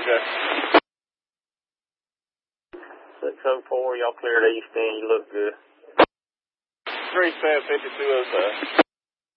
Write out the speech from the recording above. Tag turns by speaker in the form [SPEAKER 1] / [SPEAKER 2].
[SPEAKER 1] Okay.
[SPEAKER 2] 604, y'all cleared east end. You look good.
[SPEAKER 1] 375207.